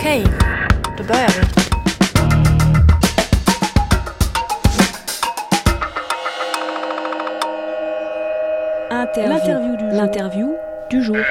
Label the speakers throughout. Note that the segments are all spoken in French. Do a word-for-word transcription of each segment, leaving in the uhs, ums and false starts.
Speaker 1: Okay, dabei aber.
Speaker 2: Interview. L'interview du jour. L'interview du jour.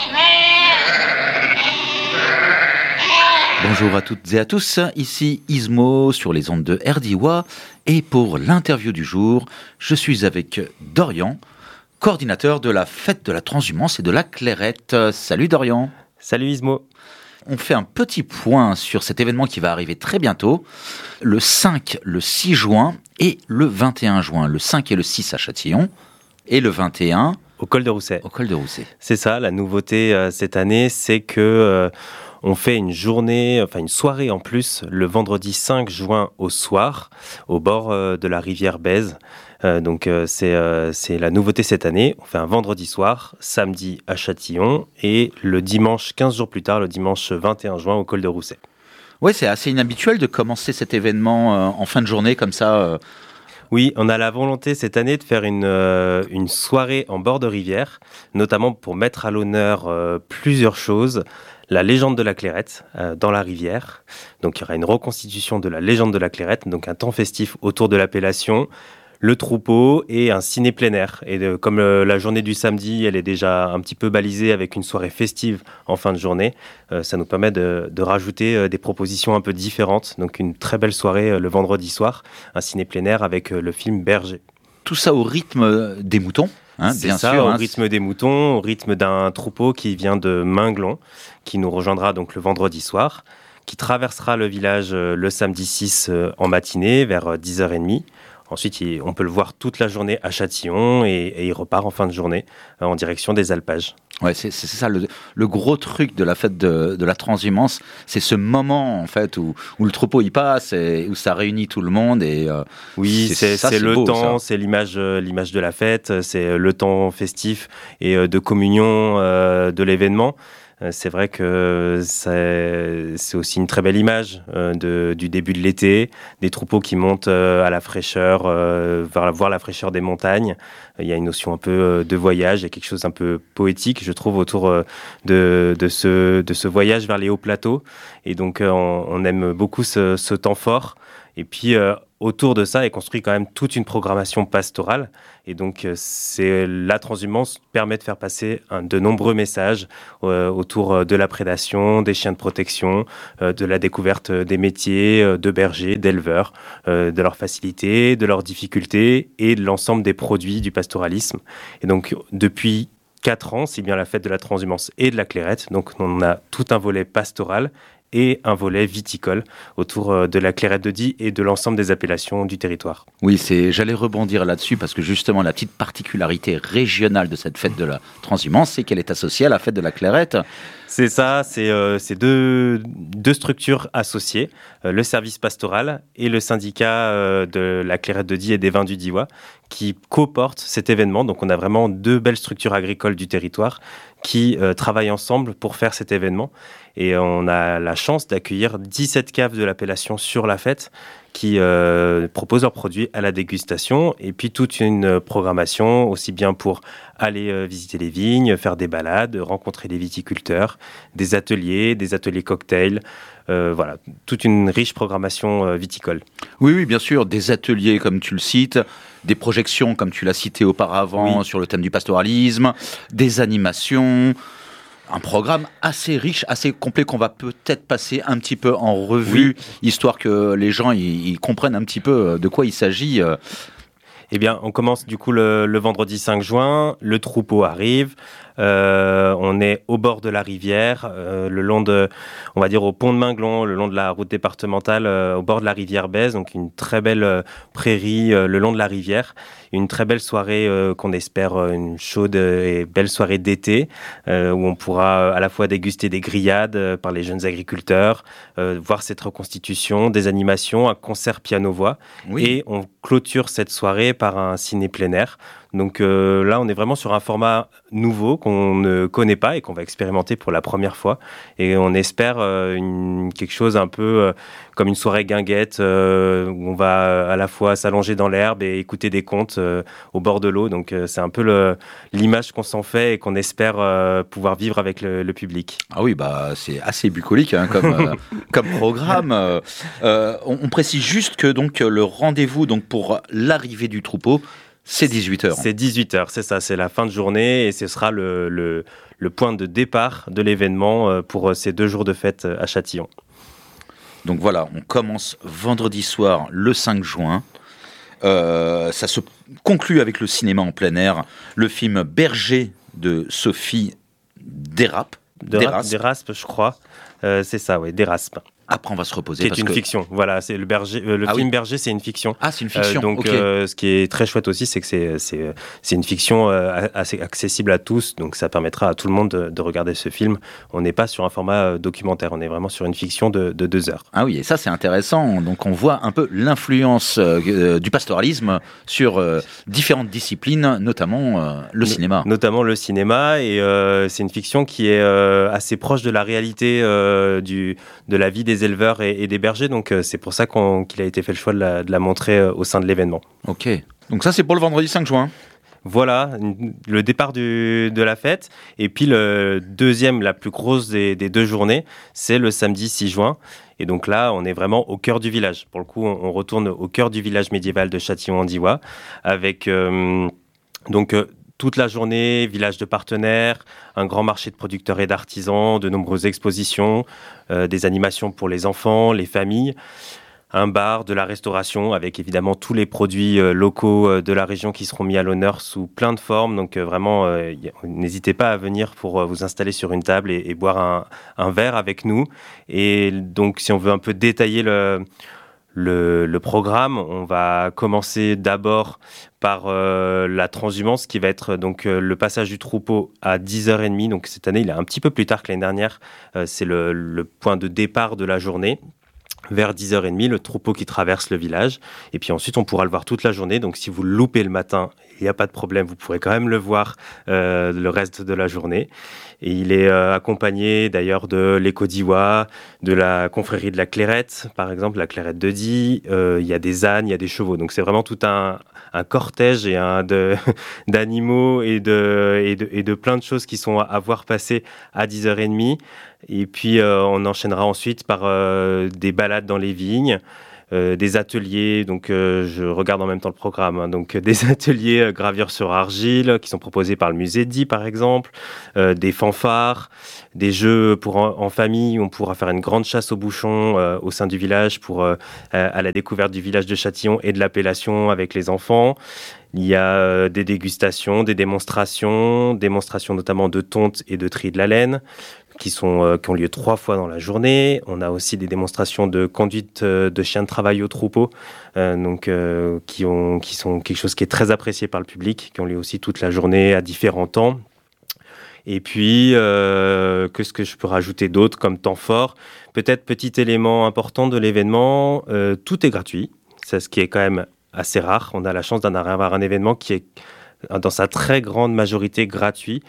Speaker 3: Bonjour à toutes et à tous, ici Ismo sur les ondes de R D I W A et pour l'interview du jour, je suis avec Dorian, coordinateur de la fête de la transhumance et de la clairette. Salut Dorian.
Speaker 4: Salut Ismo.
Speaker 3: On fait un petit point sur cet événement qui va arriver très bientôt, le cinq, le six juin et le vingt et un juin. Le cinq et le six à Châtillon et le vingt et un
Speaker 4: au col de Rousset.
Speaker 3: Au col de Rousset.
Speaker 4: C'est ça, la nouveauté euh, cette année, c'est que euh, on fait une journée, enfin une soirée en plus, le vendredi cinq juin au soir, au bord euh, de la rivière Bèze. Euh, donc euh, c'est, euh, c'est la nouveauté cette année. On fait un vendredi soir, samedi à Châtillon et le dimanche, quinze jours plus tard, le dimanche vingt et un juin au col de Rousset.
Speaker 3: Oui, c'est assez inhabituel de commencer cet événement euh, en fin de journée comme ça. Euh...
Speaker 4: Oui, on a la volonté cette année de faire une, euh, une soirée en bord de rivière, notamment pour mettre à l'honneur euh, plusieurs choses. La légende de la clairette euh, dans la rivière. Donc il y aura une reconstitution de la légende de la clairette, donc un temps festif autour de l'appellation, le troupeau et un ciné plein air. Et de, comme euh, la journée du samedi, elle est déjà un petit peu balisée avec une soirée festive en fin de journée, euh, ça nous permet de, de rajouter euh, des propositions un peu différentes. Donc une très belle soirée euh, le vendredi soir, un ciné plein air avec euh, le film Berger.
Speaker 3: Tout ça au rythme des moutons. Hein,
Speaker 4: c'est
Speaker 3: bien
Speaker 4: ça,
Speaker 3: sûr,
Speaker 4: au
Speaker 3: hein,
Speaker 4: rythme des moutons, au rythme d'un troupeau qui vient de Minglon, qui nous rejoindra donc le vendredi soir, qui traversera le village euh, le samedi six euh, en matinée vers dix heures trente. Ensuite, il, on peut le voir toute la journée à Châtillon et, et il repart en fin de journée euh, en direction des alpages.
Speaker 3: Ouais, c'est, c'est ça le, le gros truc de la fête de, de la transhumance, c'est ce moment en fait où, où le troupeau y passe et où ça réunit tout le monde. Et, euh,
Speaker 4: oui, c'est, c'est, ça, c'est, c'est le
Speaker 3: beau,
Speaker 4: temps,
Speaker 3: ça.
Speaker 4: c'est l'image, euh, l'image de la fête, c'est le temps festif et euh, de communion euh, de l'événement. C'est vrai que c'est, c'est aussi une très belle image euh, de, du début de l'été, des troupeaux qui montent euh, à la fraîcheur, euh, vers, voir la fraîcheur des montagnes. Il y a une notion un peu euh, de voyage, il y a quelque chose un peu poétique, je trouve, autour euh, de, de, ce, de ce voyage vers les hauts plateaux. Et donc, euh, on, on aime beaucoup ce, ce temps fort. Et puis, euh, autour de ça est construit quand même toute une programmation pastorale. Et donc, euh, c'est, la transhumance permet de faire passer un, de nombreux messages euh, autour de la prédation, des chiens de protection, euh, de la découverte des métiers euh, de bergers, d'éleveurs, euh, de leurs facilités, de leurs difficultés et de l'ensemble des produits du pastoralisme. Et donc, depuis quatre ans, c'est bien la fête de la transhumance et de la clairette. Donc, on a tout un volet pastoral et un volet viticole autour de la clairette de Die et de l'ensemble des appellations du territoire.
Speaker 3: Oui, c'est, j'allais rebondir là-dessus parce que justement la petite particularité régionale de cette fête de la transhumance, c'est qu'elle est associée à la fête de la clairette.
Speaker 4: C'est ça, c'est, euh, c'est deux, deux structures associées, euh, le service pastoral et le syndicat euh, de la clairette de Die et des vins du Diois, qui coportent cet événement. Donc on a vraiment deux belles structures agricoles du territoire qui euh, travaillent ensemble pour faire cet événement. Et on a la chance d'accueillir dix-sept caves de l'appellation sur la fête qui euh, proposent leurs produits à la dégustation et puis toute une programmation aussi bien pour aller euh, visiter les vignes, faire des balades, rencontrer des viticulteurs, des ateliers, des ateliers cocktails, euh, voilà, toute une riche programmation euh, viticole.
Speaker 3: Oui, oui, bien sûr, des ateliers comme tu le cites, des projections comme tu l'as cité auparavant oui. sur le thème du pastoralisme, des animations... Un programme assez riche, assez complet qu'on va peut-être passer un petit peu en revue, oui. histoire que les gens ils, ils comprennent un petit peu de quoi il s'agit.
Speaker 4: Eh bien, on commence du coup le, le vendredi cinq juin, le troupeau arrive, euh, on est au bord de la rivière, euh, le long de, on va dire au pont de Minglon, le long de la route départementale, euh, au bord de la rivière Bèze, donc une très belle euh, prairie euh, le long de la rivière, une très belle soirée euh, qu'on espère euh, une chaude et belle soirée d'été, euh, où on pourra euh, à la fois déguster des grillades euh, par les jeunes agriculteurs, euh, voir cette reconstitution, des animations, un concert piano-voix, oui. Et on clôture cette soirée par un ciné plein air. Donc euh, là, on est vraiment sur un format nouveau qu'on ne connaît pas et qu'on va expérimenter pour la première fois. Et on espère euh, une, quelque chose un peu euh, comme une soirée guinguette euh, où on va à la fois s'allonger dans l'herbe et écouter des contes euh, au bord de l'eau. Donc euh, c'est un peu le, l'image qu'on s'en fait et qu'on espère euh, pouvoir vivre avec le, le public.
Speaker 3: Ah oui, bah c'est assez bucolique hein, comme, euh, comme programme. Euh, on, on précise juste que donc, le rendez-vous donc, pour l'arrivée du troupeau, c'est dix-huit heures.
Speaker 4: C'est dix-huit heures, c'est ça, c'est la fin de journée et ce sera le, le, le point de départ de l'événement pour ces deux jours de fête à Châtillon.
Speaker 3: Donc voilà, on commence vendredi soir le cinq juin. Euh, ça se conclut avec le cinéma en plein air, le film Berger de Sophie Déraspe.
Speaker 4: Déraspe, Déraspe je crois. Euh, c'est ça, oui, Déraspe.
Speaker 3: Après, on va se reposer.
Speaker 4: C'est
Speaker 3: parce
Speaker 4: une
Speaker 3: que...
Speaker 4: fiction. Voilà, c'est le, berger, euh, le
Speaker 3: ah
Speaker 4: film
Speaker 3: oui.
Speaker 4: Berger, c'est une fiction.
Speaker 3: Ah, c'est une fiction.
Speaker 4: Euh, donc,
Speaker 3: okay.
Speaker 4: euh, ce qui est très chouette aussi, c'est que c'est, c'est, c'est une fiction euh, assez accessible à tous. Donc, ça permettra à tout le monde de, de regarder ce film. On n'est pas sur un format euh, documentaire. On est vraiment sur une fiction de, de deux heures.
Speaker 3: Ah oui, et ça, c'est intéressant. Donc, on voit un peu l'influence euh, du pastoralisme sur euh, différentes disciplines, notamment euh, le no- cinéma.
Speaker 4: Notamment le cinéma. Et euh, c'est une fiction qui est euh, assez proche de la réalité euh, du, de la vie des éleveurs et, et des berger, donc euh, c'est pour ça qu'on, qu'il a été fait le choix de la, de la montrer euh, au sein de l'événement.
Speaker 3: Ok, donc ça c'est pour le vendredi cinq juin.
Speaker 4: Voilà, le départ du, de la fête. Et puis le deuxième, la plus grosse des, des deux journées, c'est le samedi six juin. Et donc là, on est vraiment au cœur du village. Pour le coup, on, on retourne au cœur du village médiéval de Châtillon-en-Diois, avec euh, donc... Euh, toute la journée, village de partenaires, un grand marché de producteurs et d'artisans, de nombreuses expositions, euh, des animations pour les enfants, les familles, un bar, de la restauration avec évidemment tous les produits euh, locaux euh, de la région qui seront mis à l'honneur sous plein de formes. Donc euh, vraiment, euh, y, n'hésitez pas à venir pour euh, vous installer sur une table et, et boire un, un verre avec nous. Et donc si on veut un peu détailler le... Le, le programme, on va commencer d'abord par euh, la transhumance qui va être donc euh, le passage du troupeau à dix heures trente. Donc cette année, il est un petit peu plus tard que l'année dernière. Euh, c'est le, le point de départ de la journée. Vers dix heures trente, le troupeau qui traverse le village. Et puis ensuite, on pourra le voir toute la journée. Donc si vous le loupez le matin, il n'y a pas de problème, vous pourrez quand même le voir euh, le reste de la journée. Et il est euh, accompagné d'ailleurs de l'Éco-Diois, de la confrérie de la Clairette, par exemple, la Clairette de Die. Euh, il y a des ânes, il y a des chevaux. Donc c'est vraiment tout un, un cortège et un de, d'animaux et de, et, de, et de plein de choses qui sont à voir passer à dix heures trente. Et puis euh, on enchaînera ensuite par euh, des balades dans les vignes. Euh, des ateliers, donc euh, je regarde en même temps le programme, hein, donc euh, des ateliers euh, gravure sur argile qui sont proposés par le musée de Die par exemple, euh, des fanfares, des jeux pour en, en famille, on pourra faire une grande chasse aux bouchons euh, au sein du village pour euh, à la découverte du village de Châtillon et de l'appellation avec les enfants. Il y a euh, des dégustations, des démonstrations, démonstrations notamment de tonte et de tri de la laine, qui, sont, euh, qui ont lieu trois fois dans la journée. On a aussi des démonstrations de conduite euh, de chiens de travail au troupeau, euh, donc, euh, qui, ont, qui sont quelque chose qui est très apprécié par le public, qui ont lieu aussi toute la journée à différents temps. Et puis, euh, qu'est-ce que je peux rajouter d'autre comme temps fort ? Peut-être petit élément important de l'événement, euh, tout est gratuit, c'est ce qui est quand même assez rare. On a la chance d'en avoir un événement qui est dans sa très grande majorité gratuit,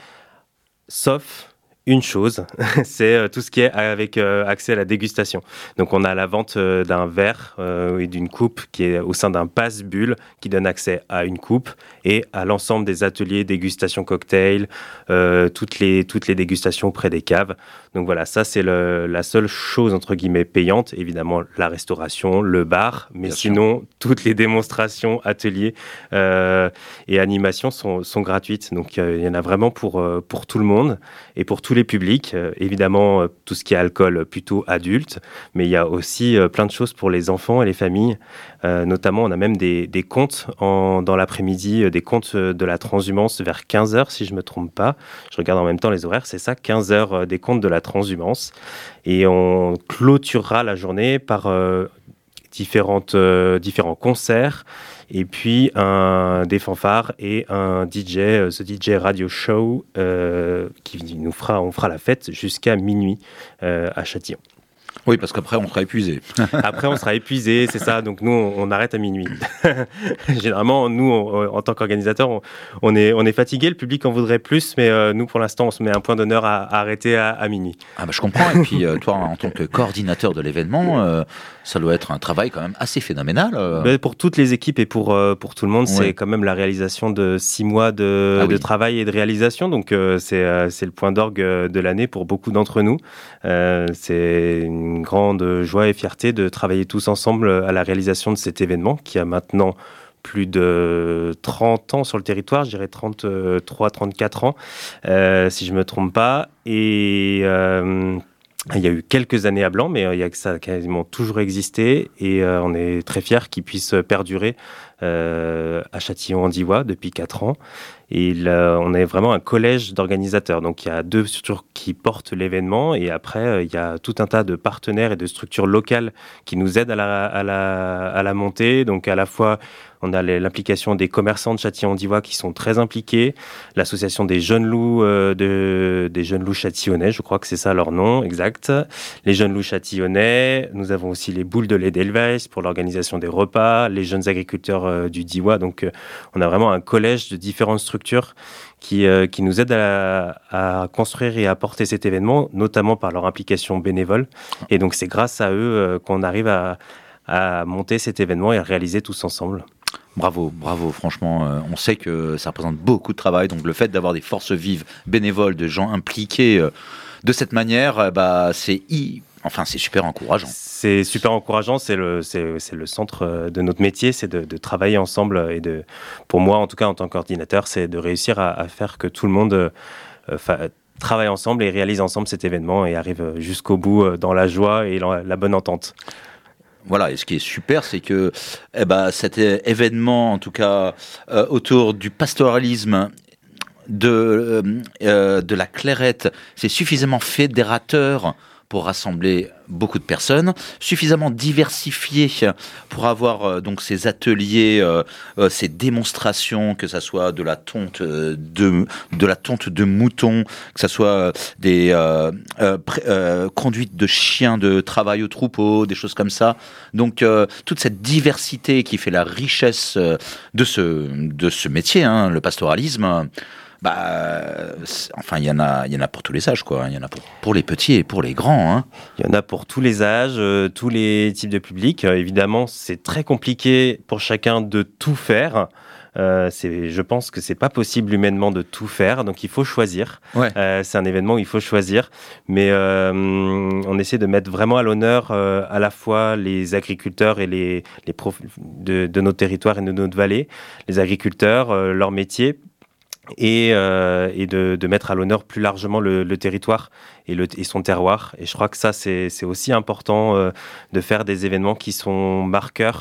Speaker 4: sauf une chose, c'est tout ce qui est avec euh, accès à la dégustation. Donc on a la vente euh, d'un verre euh, et d'une coupe qui est au sein d'un passe-bulle qui donne accès à une coupe et à l'ensemble des ateliers dégustation cocktail, euh, toutes les toutes les dégustations auprès des caves. Donc voilà, ça c'est le, la seule chose entre guillemets payante, évidemment la restauration, le bar, mais Bien sinon sûr. Toutes les démonstrations, ateliers euh, et animations sont sont gratuites. Donc euh, il y en a vraiment pour euh, pour tout le monde et pour tous les publics. Euh, évidemment, euh, tout ce qui est alcool plutôt adulte, mais il y a aussi euh, plein de choses pour les enfants et les familles. Euh, notamment, on a même des, des contes en, dans l'après-midi, euh, des contes de la transhumance vers quinze heures, si je ne me trompe pas. Je regarde en même temps les horaires, c'est ça, quinze heures, euh, des contes de la transhumance. Et on clôturera la journée par euh, différentes, euh, différents concerts, et puis un, des fanfares et un D J, euh, The D J Radio Show, euh, qui nous fera, on fera la fête jusqu'à minuit euh, à Châtillon.
Speaker 3: Oui, parce qu'après, on sera épuisé.
Speaker 4: Après, on sera épuisé, c'est ça. Donc, nous, on, on arrête à minuit. Généralement, nous, on, en tant qu'organisateur, on, on, est, on est fatigué. Le public en voudrait plus, mais euh, nous, pour l'instant, on se met un point d'honneur à, à arrêter à, à minuit.
Speaker 3: Ah bah, je comprends. Et puis, euh, toi, en tant que coordinateur de l'événement, euh, ça doit être un travail quand même assez phénoménal. Euh.
Speaker 4: Ben, pour toutes les équipes et pour, euh, pour tout le monde,
Speaker 3: Oui.
Speaker 4: c'est quand même la réalisation de six mois de,
Speaker 3: Ah oui.
Speaker 4: de travail et de réalisation. Donc, euh, c'est, euh, c'est le point d'orgue de l'année pour beaucoup d'entre nous. Euh, c'est une grande joie et fierté de travailler tous ensemble à la réalisation de cet événement qui a maintenant plus de trente ans sur le territoire, je dirais trente-trois, trente-quatre ans, euh, si je ne me trompe pas. Et euh, il y a eu quelques années à blanc, mais euh, il y a que ça a quasiment toujours existé. Et euh, on est très fiers qu'il puisse perdurer euh, à Châtillon-en-Diois depuis quatre ans. Et là, on est vraiment un collège d'organisateurs. Donc, il y a deux structures qui portent l'événement. Et après, il y a tout un tas de partenaires et de structures locales qui nous aident à la, à la, à la montée. Donc, à la fois, on a l'implication des commerçants de Châtillon-en-Diois qui sont très impliqués. L'association des jeunes loups, euh, de, des jeunes loups châtillonnais, je crois que c'est ça leur nom exact. Les jeunes loups châtillonnais. Nous avons aussi les boules de lait d'Elvès pour l'organisation des repas. Les jeunes agriculteurs euh, du Diois. Donc, euh, on a vraiment un collège de différentes structures qui, euh, qui nous aident à, à construire et à porter cet événement, notamment par leur implication bénévole. Et donc, c'est grâce à eux euh, qu'on arrive à, à monter cet événement et à réaliser tous ensemble.
Speaker 3: Bravo, bravo, franchement, euh, on sait que ça représente beaucoup de travail, donc le fait d'avoir des forces vives, bénévoles, de gens impliqués euh, de cette manière, euh, bah, c'est, i... enfin, c'est super encourageant.
Speaker 4: C'est super encourageant, c'est le, c'est, c'est le centre de notre métier, c'est de, de travailler ensemble et de, pour moi en tout cas en tant qu'ordinateur, c'est de réussir à, à faire que tout le monde euh, fa- travaille ensemble et réalise ensemble cet événement et arrive jusqu'au bout euh, dans la joie et la, la bonne entente.
Speaker 3: Voilà, et ce qui est super, c'est que eh ben, cet événement, en tout cas, euh, autour du pastoralisme, de, euh, euh, de la clairette, c'est suffisamment fédérateur pour rassembler beaucoup de personnes, suffisamment diversifié pour avoir euh, donc ces ateliers, euh, euh, ces démonstrations, que ça soit de la tonte euh, de de la tonte de moutons, que ça soit euh, des euh, euh, pré- euh, conduites de chiens de travail au troupeau, des choses comme ça. Donc euh, toute cette diversité qui fait la richesse euh, de ce de ce métier, hein, le pastoralisme. Bah, enfin, il y en a, il y en a pour tous les âges, quoi. Il y en a pour, pour les petits et pour les grands, hein.
Speaker 4: Il y en a pour tous les âges, euh, tous les types de publics. Euh, évidemment, c'est très compliqué pour chacun de tout faire. Euh, c'est, je pense que c'est pas possible humainement de tout faire, donc il faut choisir.
Speaker 3: Ouais.
Speaker 4: Euh, c'est un événement où il faut choisir, mais euh, on essaie de mettre vraiment à l'honneur euh, à la fois les agriculteurs et les, les prof de, de nos territoires et de notre vallée, les agriculteurs, euh, leur métier. Et, euh, et de, de mettre à l'honneur plus largement le, le territoire et, le, et son terroir. Et je crois que ça, c'est, c'est aussi important euh, de faire des événements qui sont marqueurs